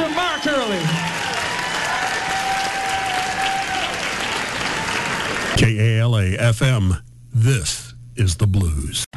Mr. Mark Early. KALA FM. This is the blues.